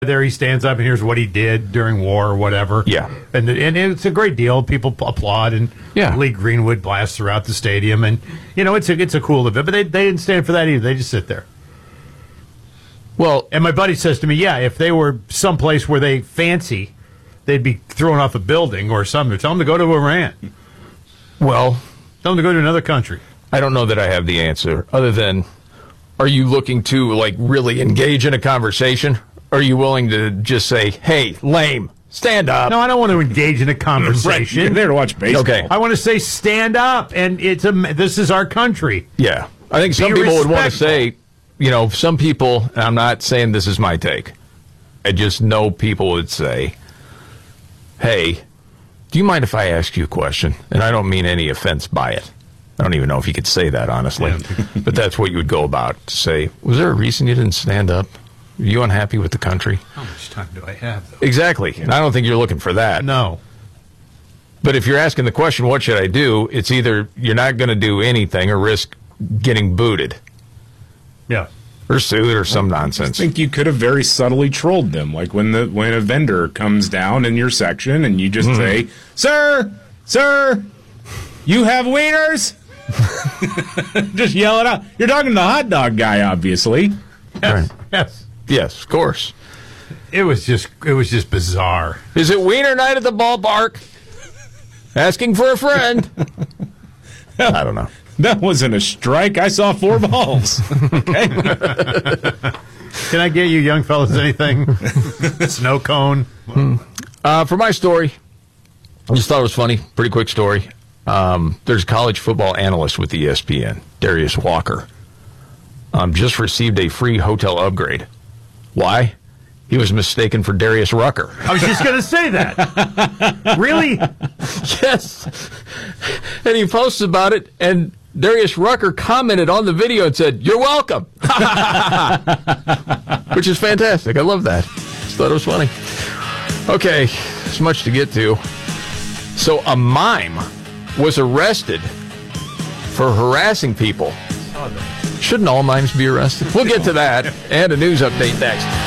there, he stands up and here's what he did during war or whatever. Yeah. And it's a great deal. People applaud, and Lee Greenwood blasts throughout the stadium. And, it's a cool event. But they didn't stand for that either. They just sit there. Well, and my buddy says to me, if they were someplace where they fancy, they'd be thrown off a building or something. Tell them to go to Iran. Well, tell them to go to another country. I don't know that I have the answer, other than, are you looking to, really engage in a conversation? Or are you willing to just say, hey, lame, stand up? No, I don't want to engage in a conversation. Right. You're there to watch baseball. Okay. I want to say stand up, and this is our country. Yeah. I think some people would want to say, some people, and I'm not saying this is my take, I just know people would say, hey, do you mind if I ask you a question? And I don't mean any offense by it. I don't even know if you could say that, honestly. But that's what you would go about, to say, was there a reason you didn't stand up? Are you unhappy with the country? How much time do I have, though? Exactly. And I don't think you're looking for that. No. But if you're asking the question, what should I do? It's either you're not going to do anything or risk getting booted. Yeah. Or sued or some nonsense. I think you could have very subtly trolled them, like when a vendor comes down in your section and you just say, Sir, you have wieners? Just yell it out. You're talking to the hot dog guy, obviously. Yes. Right. Yes, of course. It was just bizarre. Is it wiener night at the ballpark? Asking for a friend. I don't know. That wasn't a strike. I saw 4 balls. Okay. Can I get you young fellas anything? Snow cone? For my story, I just thought it was funny. Pretty quick story. There's a college football analyst with ESPN, Darius Walker. Just received a free hotel upgrade. Why? He was mistaken for Darius Rucker. I was just going to say that. Really? Yes. And he posts about it, and Darius Rucker commented on the video and said, "You're welcome." Which is fantastic. I love that. Just thought it was funny. Okay, there's much to get to. So a mime was arrested for harassing people. Shouldn't all mimes be arrested? We'll get to that and a news update next.